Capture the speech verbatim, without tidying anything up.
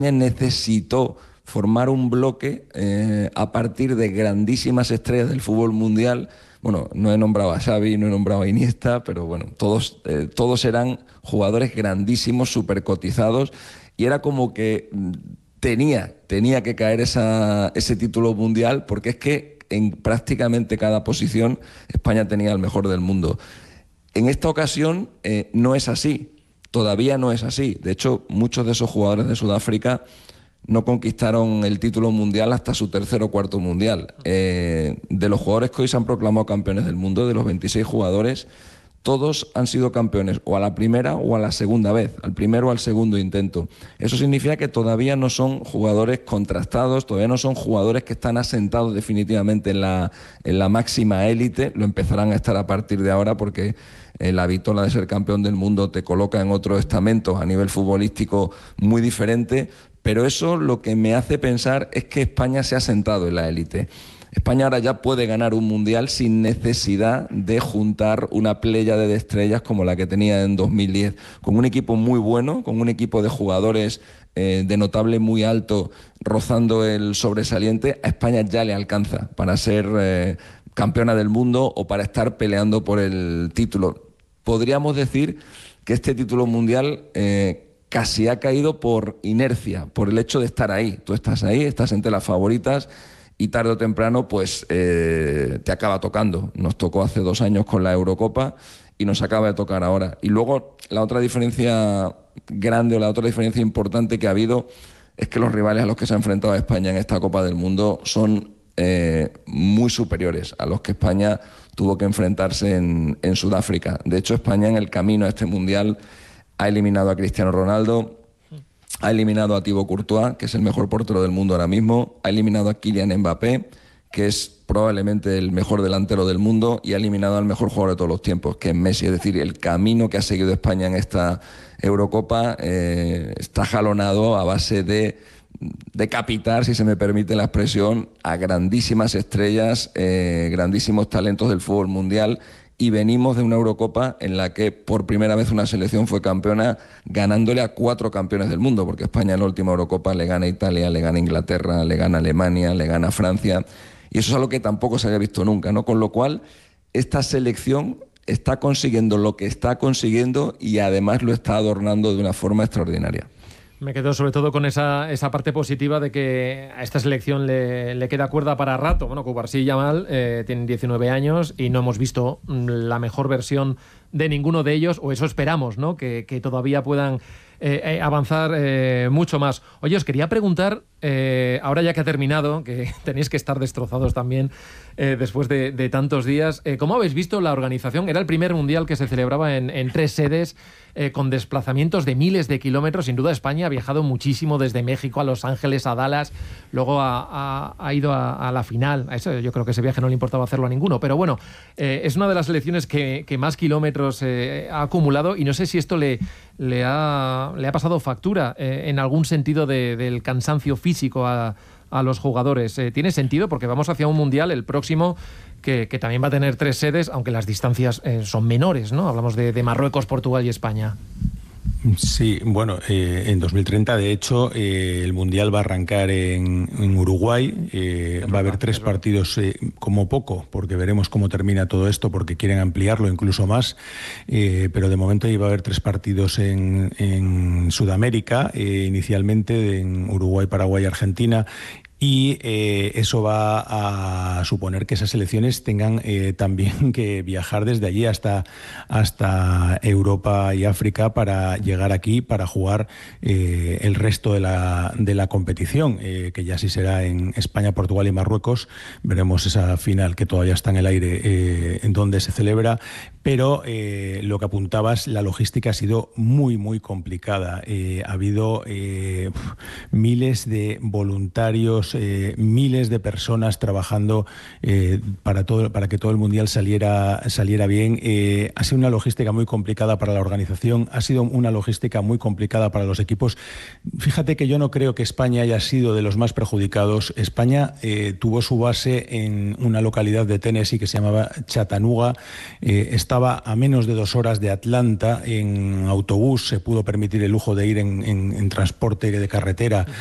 necesitó formar un bloque eh, a partir de grandísimas estrellas del fútbol mundial. Bueno, no he nombrado a Xavi, no he nombrado a Iniesta, pero bueno, todos, eh, todos eran jugadores grandísimos, súper cotizados, y era como que tenía, tenía que caer esa, ese título mundial, porque es que en prácticamente cada posición España tenía el mejor del mundo. En esta ocasión eh, no es así, todavía no es así. De hecho, muchos de esos jugadores de Sudáfrica no conquistaron el título mundial hasta su tercer o cuarto mundial. Eh, de los jugadores que hoy se han proclamado campeones del mundo, de los veintiséis jugadores, todos han sido campeones o a la primera o a la segunda vez, al primero o al segundo intento. Eso significa que todavía no son jugadores contrastados, todavía no son jugadores que están asentados definitivamente en la, en la máxima élite. Lo empezarán a estar a partir de ahora, porque eh, la vitola de ser campeón del mundo te coloca en otro estamento a nivel futbolístico muy diferente. Pero eso lo que me hace pensar es que España se ha sentado en la élite. España ahora ya puede ganar un mundial sin necesidad de juntar una pléyade de estrellas como la que tenía en dos mil diez, con un equipo muy bueno, con un equipo de jugadores eh, de notable muy alto, rozando el sobresaliente. A España ya le alcanza para ser eh, campeona del mundo o para estar peleando por el título. Podríamos decir que este título mundial eh, casi ha caído por inercia, por el hecho de estar ahí. Tú estás ahí, estás entre las favoritas, y tarde o temprano pues eh, te acaba tocando. Nos tocó hace dos años con la Eurocopa y nos acaba de tocar ahora. Y luego la otra diferencia grande o la otra diferencia importante que ha habido es que los rivales a los que se ha enfrentado España en esta Copa del Mundo son eh, muy superiores a los que España tuvo que enfrentarse en, en Sudáfrica. De hecho, España en el camino a este Mundial ha eliminado a Cristiano Ronaldo, ha eliminado a Thibaut Courtois, que es el mejor portero del mundo ahora mismo, ha eliminado a Kylian Mbappé, que es probablemente el mejor delantero del mundo, y ha eliminado al mejor jugador de todos los tiempos, que es Messi. Es decir, el camino que ha seguido España en esta Eurocopa eh, está jalonado a base de decapitar, si se me permite la expresión, a grandísimas estrellas, eh, grandísimos talentos del fútbol mundial. Y venimos de una Eurocopa en la que por primera vez una selección fue campeona ganándole a cuatro campeones del mundo, porque España en la última Eurocopa le gana a Italia, le gana a Inglaterra, le gana a Alemania, le gana a Francia, y eso es algo que tampoco se había visto nunca, ¿no? Con lo cual, esta selección está consiguiendo lo que está consiguiendo y además lo está adornando de una forma extraordinaria. Me quedo sobre todo con esa, esa parte positiva de que a esta selección le, le queda cuerda para rato. Bueno, Cubarsí y Yamal eh, tienen diecinueve años y no hemos visto la mejor versión de ninguno de ellos, o eso esperamos, ¿no? Que, que todavía puedan eh, eh, avanzar eh, mucho más. Oye, os quería preguntar, eh, ahora ya que ha terminado, que tenéis que estar destrozados también eh, después de, de tantos días, eh, ¿cómo habéis visto la organización? Era el primer mundial que se celebraba en, en tres sedes, eh, con desplazamientos de miles de kilómetros. Sin duda España ha viajado muchísimo, desde México a Los Ángeles, a Dallas, luego ha, ha, ha ido a, a la final. A eso, yo creo que ese viaje no le importaba hacerlo a ninguno, pero bueno, eh, es una de las selecciones que, que más kilómetros eh, ha acumulado, y no sé si esto le, le, ha, le ha pasado factura eh, en algún sentido de, del cansancio físico a, a los jugadores. Eh, ¿Tiene sentido? Porque vamos hacia un mundial, el próximo, que, que también va a tener tres sedes, aunque las distancias eh, son menores, ¿no? Hablamos de, de Marruecos, Portugal y España. Sí, bueno, eh, en dos mil treinta, de hecho, eh, el Mundial va a arrancar en, en Uruguay. Eh, va a haber tres partidos eh, como poco, porque veremos cómo termina todo esto, porque quieren ampliarlo incluso más. Eh, pero de momento iba a haber tres partidos en, en Sudamérica, eh, inicialmente en Uruguay, Paraguay y Argentina. Y eh, eso va a suponer que esas selecciones tengan eh, también que viajar desde allí hasta, hasta Europa y África para llegar aquí, para jugar eh, el resto de la, de la competición, eh, que ya sí será en España, Portugal y Marruecos. Veremos esa final que todavía está en el aire, eh, en donde se celebra. Pero eh, lo que apuntabas, la logística ha sido muy, muy complicada. Eh, ha habido eh, miles de voluntarios equipos, eh, miles de personas trabajando eh, para, todo, para que todo el Mundial saliera, saliera bien. Eh, ha sido una logística muy complicada para la organización, ha sido una logística muy complicada para los equipos. Fíjate que yo no creo que España haya sido de los más perjudicados. España eh, tuvo su base en una localidad de Tennessee que se llamaba Chattanooga. Eh, estaba a menos de dos horas de Atlanta en autobús, se pudo permitir el lujo de ir en, en, en transporte de carretera